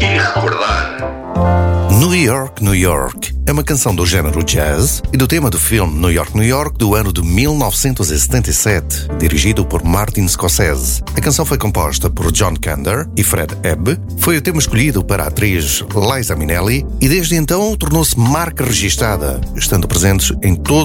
e recordar. New York, New York é uma canção do género jazz e do tema do filme New York, New York do ano de 1977, dirigido por Martin Scorsese. A canção foi composta por John Kander e Fred Ebb, foi o tema escolhido para a atriz Liza Minnelli e desde então tornou-se marca registada, estando presentes em todos